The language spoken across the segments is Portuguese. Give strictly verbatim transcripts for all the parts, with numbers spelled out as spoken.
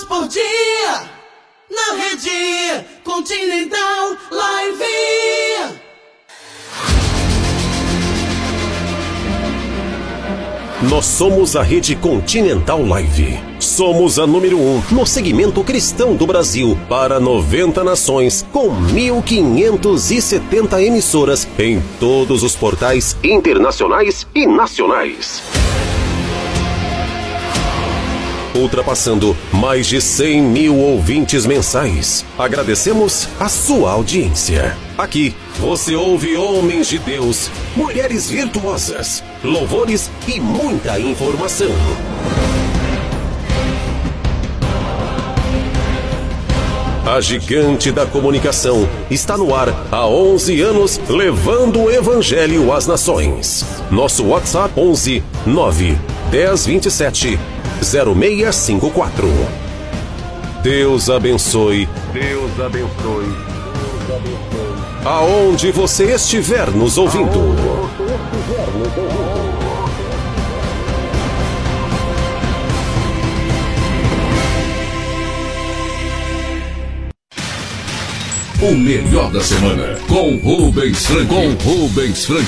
por dia, na rede Continental Live. Nós somos a rede Continental Live. Somos a número um no segmento cristão do Brasil para noventa nações, com mil quinhentas e setenta emissoras em todos os portais internacionais e nacionais. Ultrapassando mais de cem mil ouvintes mensais. Agradecemos a sua audiência. Aqui você ouve homens de Deus, mulheres virtuosas, louvores e muita informação. A gigante da comunicação está no ar há onze anos, levando o evangelho às nações. Nosso WhatsApp onze nove dez vinte e sete zero seis cinco quatro. Deus abençoe. Deus abençoe. Deus abençoe. Aonde você estiver nos ouvindo. O melhor da semana com Rubens Frank. Com Rubens Frank.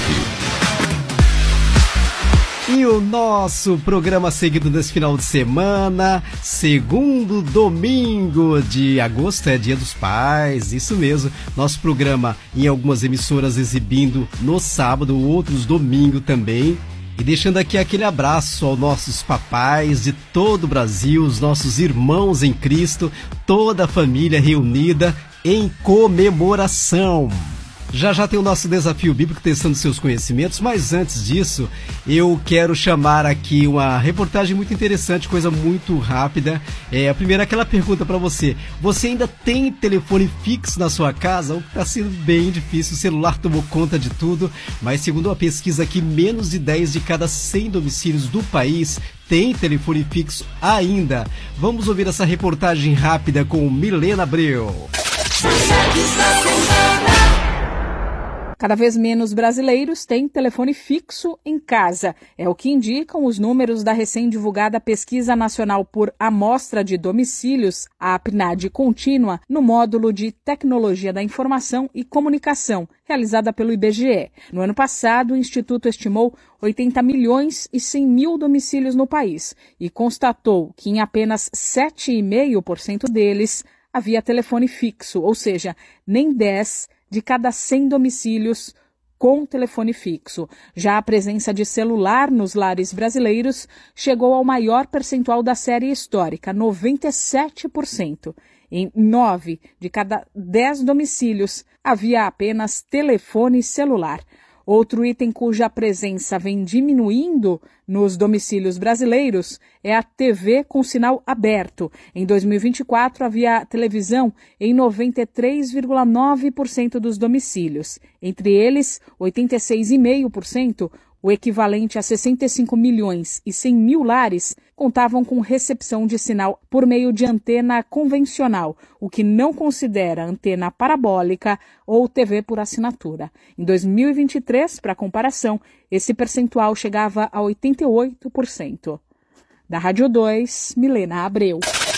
E o nosso programa seguido desse final de semana, segundo domingo de agosto, é Dia dos Pais, isso mesmo. Nosso programa em algumas emissoras exibindo no sábado, outros domingo também. E deixando aqui aquele abraço aos nossos papais de todo o Brasil, os nossos irmãos em Cristo, toda a família reunida em comemoração. Já já tem o nosso desafio bíblico testando seus conhecimentos, mas antes disso, eu quero chamar aqui uma reportagem muito interessante, coisa muito rápida. É, a primeira, aquela pergunta para você. Você ainda tem telefone fixo na sua casa? O que está sendo bem difícil, o celular tomou conta de tudo, mas segundo uma pesquisa aqui, menos de dez de cada cem domicílios do país tem telefone fixo ainda. Vamos ouvir essa reportagem rápida com Milena Abreu. Cada vez menos brasileiros têm telefone fixo em casa. É o que indicam os números da recém-divulgada Pesquisa Nacional por Amostra de Domicílios, a P N A D contínua, no módulo de Tecnologia da Informação e Comunicação, realizada pelo I B G E. No ano passado, o Instituto estimou oitenta milhões e cem mil domicílios no país e constatou que em apenas sete vírgula cinco por cento deles havia telefone fixo, ou seja, nem dez de cada cem domicílios com telefone fixo. Já a presença de celular nos lares brasileiros chegou ao maior percentual da série histórica, noventa e sete por cento. Em nove de cada dez domicílios havia apenas telefone celular. Outro item cuja presença vem diminuindo nos domicílios brasileiros é a T V com sinal aberto. Em dois mil e vinte e quatro, havia televisão em noventa e três vírgula nove por cento dos domicílios. Entre eles, oitenta e seis vírgula cinco por cento, o equivalente a sessenta e cinco milhões e cem mil lares, contavam com recepção de sinal por meio de antena convencional, o que não considera antena parabólica ou T V por assinatura. Em dois mil e vinte e três, para comparação, esse percentual chegava a oitenta e oito por cento. Da Rádio dois, Milena Abreu.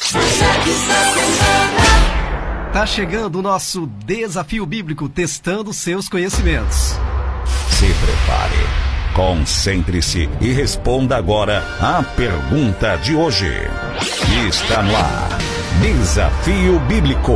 Tá chegando o nosso desafio bíblico, testando seus conhecimentos. Se prepare. Concentre-se e responda agora a pergunta de hoje. Está no ar. Desafio Bíblico.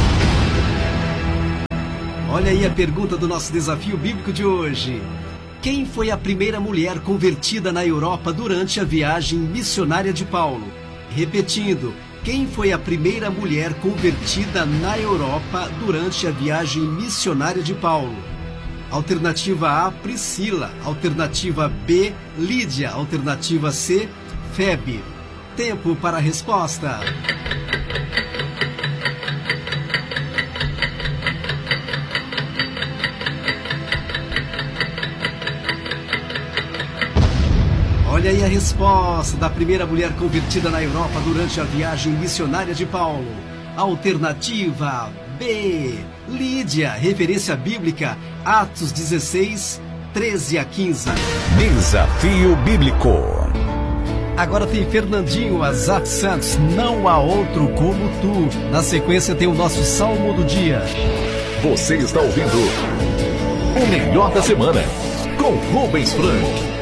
Olha aí a pergunta do nosso desafio bíblico de hoje. Quem foi a primeira mulher convertida na Europa durante a viagem missionária de Paulo? Repetindo, quem foi a primeira mulher convertida na Europa durante a viagem missionária de Paulo? Alternativa A, Priscila. Alternativa B, Lídia. Alternativa C, Febe. Tempo para a resposta. Olha aí a resposta da primeira mulher convertida na Europa durante a viagem missionária de Paulo. Alternativa B, Lídia, referência bíblica, Atos dezesseis, treze a quinze. Desafio Bíblico. Agora tem Fernandinho Azar Santos, Não Há Outro Como Tu. Na sequência tem o nosso Salmo do Dia. Você está ouvindo o melhor da semana com Rubens Franco.